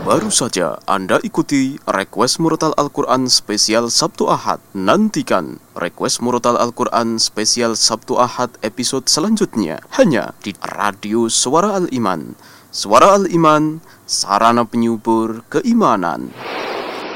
Baru saja Anda ikuti Request Murotal Al-Quran Spesial Sabtu Ahad. Nantikan Request Murotal Al-Quran Spesial Sabtu Ahad episode selanjutnya hanya di Radio Suara Al-Iman. Suara Al-Iman, sarana penyubur keimanan.